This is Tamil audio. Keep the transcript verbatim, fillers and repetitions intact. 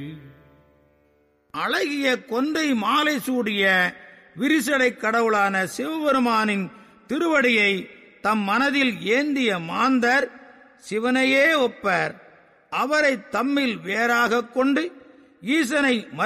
அழகிய கொன்றை மாலை சூடிய விரிசடை கடவுளான சிவபெருமானின் திருவடியை தம் மனதில் ஏந்திய மாந்தர் சிவனையே ஒப்பர். அவரை தம்மில் வேறாகக் கொண்டு ஈசனை